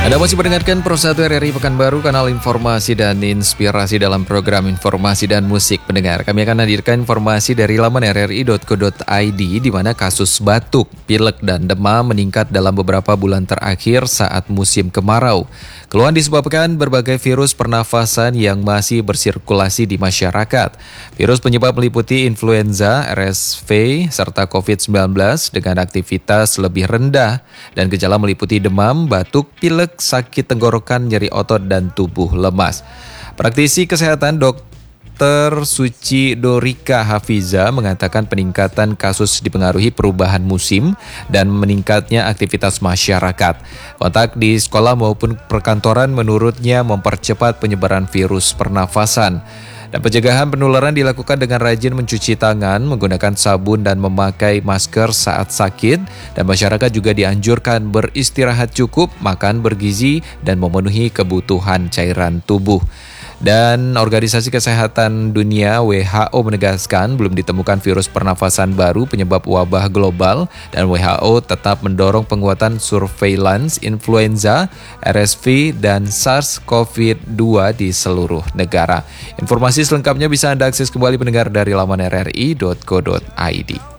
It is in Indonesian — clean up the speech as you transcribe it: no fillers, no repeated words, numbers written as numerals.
Anda masih mendengarkan Pro 1 RRI Pekanbaru, kanal informasi dan inspirasi dalam program informasi dan musik pendengar. Kami akan hadirkan informasi dari laman rri.co.id di mana kasus batuk, pilek, dan demam meningkat dalam beberapa bulan terakhir saat musim kemarau. Keluhan disebabkan berbagai virus pernafasan yang masih bersirkulasi di masyarakat. Virus penyebab meliputi influenza, RSV, serta COVID-19 dengan aktivitas lebih rendah dan gejala meliputi demam, batuk, pilek, sakit tenggorokan, nyeri otot, dan tubuh lemas. Praktisi kesehatan Dr. Suci Dorika Hafiza mengatakan peningkatan kasus dipengaruhi perubahan musim dan meningkatnya aktivitas masyarakat. Kontak di sekolah maupun perkantoran menurutnya mempercepat penyebaran virus pernafasan. Dan pencegahan penularan dilakukan dengan rajin mencuci tangan, menggunakan sabun dan memakai masker saat sakit. Dan masyarakat juga dianjurkan beristirahat cukup, makan bergizi, dan memenuhi kebutuhan cairan tubuh. Dan Organisasi Kesehatan Dunia WHO menegaskan belum ditemukan virus pernafasan baru penyebab wabah global dan WHO tetap mendorong penguatan surveillance influenza, RSV, dan SARS-CoV-2 di seluruh negara. Informasi selengkapnya bisa Anda akses kembali pendengar dari laman rri.co.id.